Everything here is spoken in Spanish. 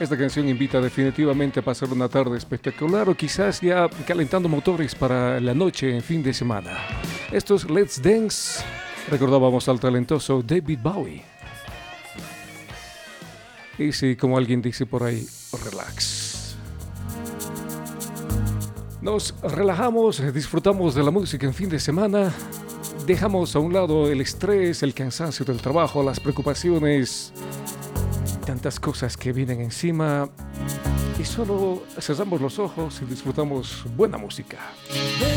Esta canción invita definitivamente a pasar una tarde espectacular o quizás ya calentando motores para la noche en fin de semana. Esto es Let's Dance. Recordábamos al talentoso David Bowie. Y sí, como alguien dice por ahí, relax. Nos relajamos, disfrutamos de la música en fin de semana. Dejamos a un lado el estrés, el cansancio del trabajo, las preocupaciones, tantas cosas que vienen encima. Y solo cerramos los ojos y disfrutamos buena música.